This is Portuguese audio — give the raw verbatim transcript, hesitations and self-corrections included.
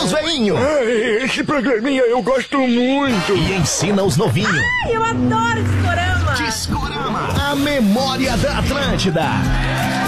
pros veinhos. Ai, esse programinha eu gosto muito. E ensina os novinhos. Ai, eu adoro Discorama. Discorama, a memória da Atlântida.